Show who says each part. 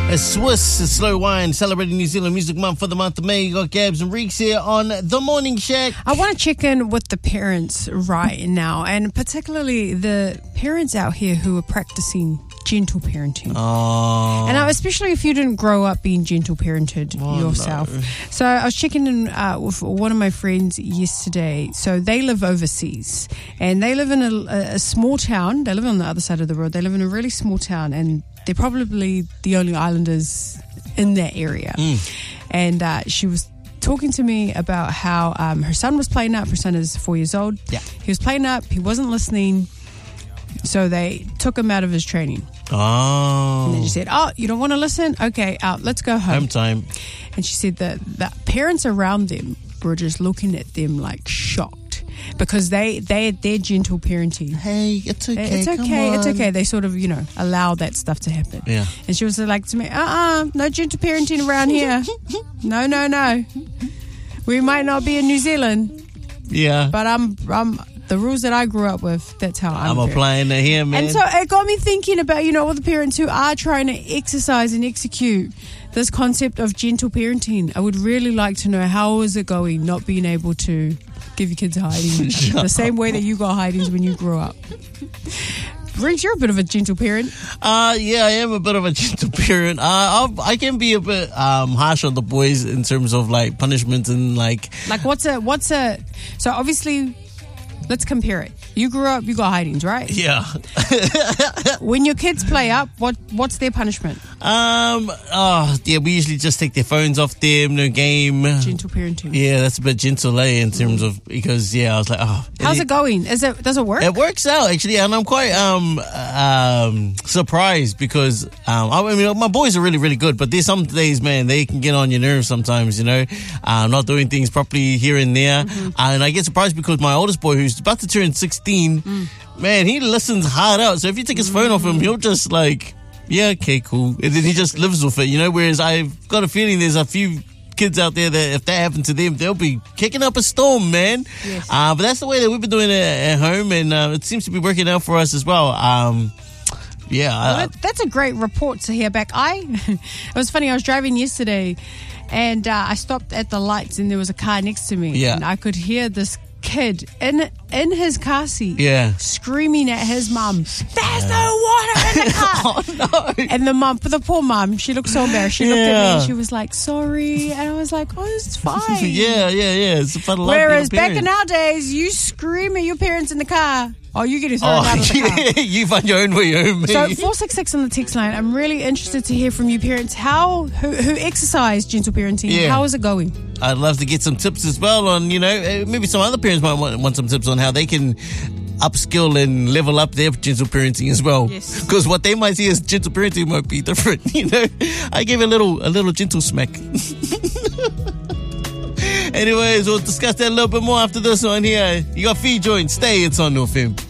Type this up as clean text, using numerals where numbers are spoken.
Speaker 1: A Swiss, a slow wine, celebrating New Zealand Music Month for the month of May. You got Gabs and Reeks here on The Morning Shack.
Speaker 2: I want to check in with the parents right now, and particularly the parents out here who are practicing gentle parenting.
Speaker 1: Oh.
Speaker 2: And especially if you didn't grow up being gentle parented yourself.
Speaker 1: No.
Speaker 2: So I was checking in with one of my friends yesterday. So they live overseas, and they live in a small town. They live on the other side of the road. They live in a really small town, and they're probably the only islanders in that area. And she was talking to me about how her son was playing up. Her son is 4 years old.
Speaker 1: Yeah.
Speaker 2: He was playing up. He wasn't listening. So they took him out of his training.
Speaker 1: Oh.
Speaker 2: And then she said, "Oh, you don't want to listen? Okay, out. Let's go home."
Speaker 1: Home time.
Speaker 2: And she said that the parents around them were just looking at them like shocked because they're gentle parenting.
Speaker 1: Hey, it's okay.
Speaker 2: It's okay.
Speaker 1: Come
Speaker 2: It's
Speaker 1: on.
Speaker 2: okay. They sort of, allow that stuff to happen.
Speaker 1: Yeah.
Speaker 2: And she was like to me, no gentle parenting around here. No. We might not be in New Zealand,
Speaker 1: Yeah.
Speaker 2: but I'm the rules that I grew up with, that's how I'm
Speaker 1: applying it here, man.
Speaker 2: And so it got me thinking about, all the parents who are trying to exercise and execute this concept of gentle parenting. I would really like to know, how is it going not being able to give your kids hidings the same way that you got hidings when you grew up? Reeks, you're a bit of a gentle parent.
Speaker 1: Yeah, I am a bit of a gentle parent. I can be a bit harsh on the boys in terms of like punishments and like
Speaker 2: what's a so obviously let's compare it. You grew up, you got hidings, right?
Speaker 1: yeah.
Speaker 2: When your kids play up, what's their punishment?
Speaker 1: We usually just take their phones off them, no game.
Speaker 2: Gentle parenting.
Speaker 1: Yeah, that's a bit gentle, in terms of, because I was like,
Speaker 2: how's it going? Does it work?
Speaker 1: It works out actually, and I'm quite surprised because my boys are really, really good, but there's some days, man, they can get on your nerves sometimes, not doing things properly here and there. And I get surprised because my oldest boy, who's about to turn 16, man, he listens hard out. So if you take his phone off him, he'll just like, yeah, okay, cool, and then he just lives with it, Whereas I've got a feeling there's a few kids out there that if that happened to them, they'll be kicking up a storm, man.
Speaker 2: Yes.
Speaker 1: But that's the way that we've been doing it at home, and it seems to be working out for us as well.
Speaker 2: That's a great report to hear back. It was funny, I was driving yesterday and I stopped at the lights and there was a car next to me.
Speaker 1: Yeah.
Speaker 2: And I could hear this kid in his car seat screaming at his mum, "There's no water in the car!"
Speaker 1: Oh no.
Speaker 2: And the poor mum, she looked so embarrassed. She looked at me and she was like, "Sorry." And I was like, "Oh, it's fine."
Speaker 1: Yeah. It's a fun life.
Speaker 2: Whereas back in our days, you scream at your parents in the car, you get thrown out of the car.
Speaker 1: You find your own way home.
Speaker 2: So 466 on the text line. I'm really interested to hear from you parents who exercise gentle parenting.
Speaker 1: Yeah.
Speaker 2: How is it going?
Speaker 1: I'd love to get some tips as well on, maybe some other parents might want some tips on how they can upskill and level up their gentle parenting as well.
Speaker 2: Yes.
Speaker 1: Because what they might see as gentle parenting might be different, I gave a little gentle smack. Anyways, we'll discuss that a little bit more after this one here. You got Fee Joint. Stay, it's on No FM.